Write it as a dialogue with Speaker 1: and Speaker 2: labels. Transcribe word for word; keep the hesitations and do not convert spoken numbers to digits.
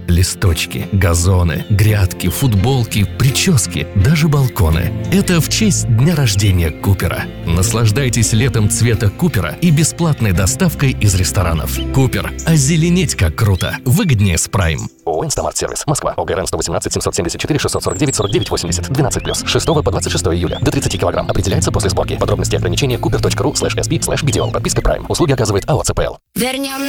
Speaker 1: Листочки, газоны, грядки, футболки, прически, даже балконы. Это в честь дня рождения Купера. Наслаждайтесь летом цвета Купера и бесплатной доставкой из ресторанов. Купер. Озеленеть как круто. Выгоднее с Прайм.
Speaker 2: ООО «Инстамарт-сервис». Москва. ОГРН сто восемнадцать семьсот семьдесят четыре шестьсот сорок девять сорок девять восемьдесят. двенадцать плюс. шестого по двадцать шестое июля. До тридцати килограмм. Определяется после сборки. Подробности и ограничения купер точка ру слэш эс пи слэш би ди о. Подписка Прайм. Услуги оказывает АО ЦПЛ.
Speaker 3: Вернем